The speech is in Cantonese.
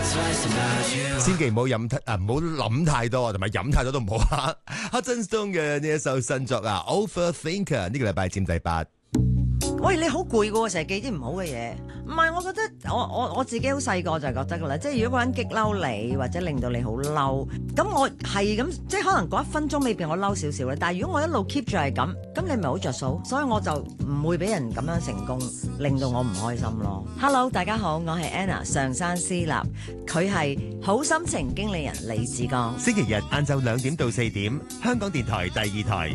千祈唔好飲唔好諗太多，同埋飲太多都唔好啊。Hudson Stone 嘅呢一首新作啊 ，Overthinker 呢個禮拜佔第8。 喂，你好攰噶喎，成日記啲唔好嘅嘢。唔係，我覺得我自己好細個就覺得噶啦，即係如果嗰人激嬲你或者令到你好嬲，咁我係咁，即係可能嗰1分鐘裏邊我嬲少少咧。但係如果我一路 keep 住係咁你咪好着數，所以我就唔會俾人咁樣成功令到我唔開心咯。Hello， 大家好，我係 Anna 上山私立，佢係好心情經理人李志剛。 星期日晏晝2點到4點，香港電台第2台